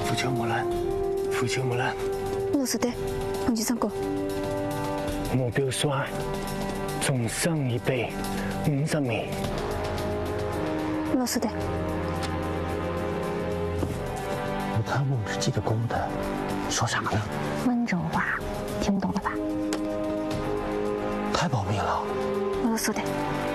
富秋木兰，富秋木兰。 老师的，彭局长讲， 目标刷，重上1倍，50米。 老师的。 和他梦之记的功的，说啥呢？ 温州话，听不懂了吧？ 太保密了。 老师的。